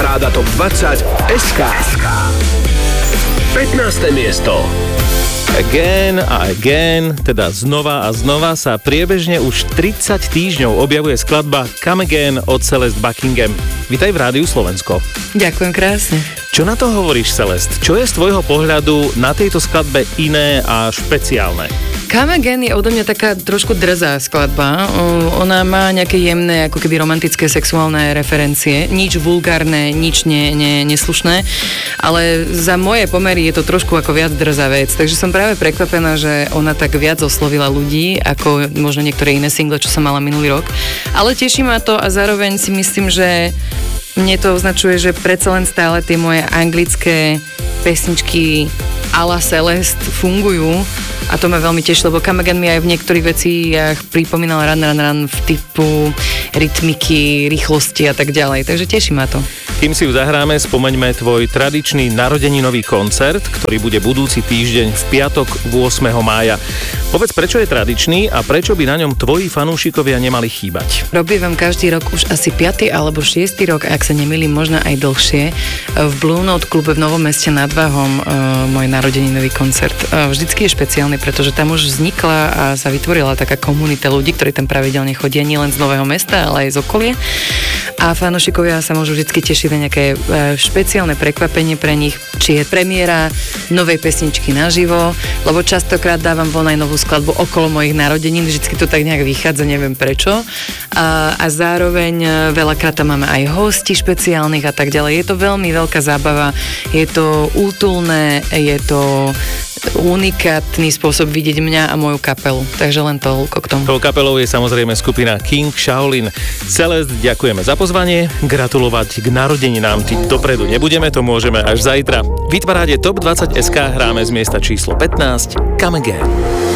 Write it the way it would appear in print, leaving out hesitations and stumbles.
Hitparáda Top 20 SK. 15. miesto. Again a again, teda znova a znova sa priebežne už 30 týždňov objavuje skladba Come Again od Celeste Buckingham. Vítaj v Rádiu Slovensko. Ďakujem krásne. Čo na to hovoríš, Celeste? Čo je z tvojho pohľadu na tejto skladbe iné a špeciálne? Come Again je odo mňa taká trošku drzá skladba. Ona má nejaké jemné, ako keby romantické sexuálne referencie. Nič vulgárne, nič neslušné. Ale za moje pomery je to trošku ako viac drzá vec. Takže som práve prekvapená, že ona tak viac oslovila ľudí, ako možno niektoré iné single, čo som mala minulý rok. Ale teší ma to a zároveň si myslím, že mne to označuje, že predsa len stále tie moje anglické pesničky a la Celeste fungujú a to ma veľmi teší, lebo Come Again mi aj v niektorých veciach pripomínal Run v typu rytmiky, rýchlosti a tak ďalej, takže teší ma to. Kým si ju zahráme, spomeňme tvoj tradičný narodeninový koncert, ktorý bude budúci týždeň v piatok 8. mája. Povedz, prečo je tradičný a prečo by na ňom tvoji fanúšikovia nemali chýbať? Robím každý rok už asi 5. alebo 6. rok, ak sa nemýlim, možno aj dlhšie, v Blue Note klube v Novom Meste nad Váhom môj narodeninový koncert. Vždycky je špeciálny, pretože tam už vznikla a sa vytvorila taká komunita ľudí, ktorí tam pravidelne chodia nielen z Nového Mesta, ale aj z okolia. A fanúšikovia sa môžu vždycky tešiť na nejaké špeciálne prekvapenie pre nich, či je premiéra novej pesničky naživo, lebo častokrát dávam von aj novú skladbu okolo mojich narodenín, vždycky to tak nejak vychádza, neviem prečo. A zároveň veľakrát tam máme aj hosti špeciálnych a tak ďalej. Je to veľmi veľká zábava, je to útulné, je to unikátny spôsob vidieť mňa a moju kapelu. Takže len toľko k tomu. Tou kapelou je samozrejme skupina King Shaolin. Celeste, ďakujeme za pozvanie. Gratulovať k narodeninám ti dopredu nebudeme, to môžeme až zajtra. V Hitparáde Top 20 SK hráme z miesta číslo 15 Come Again.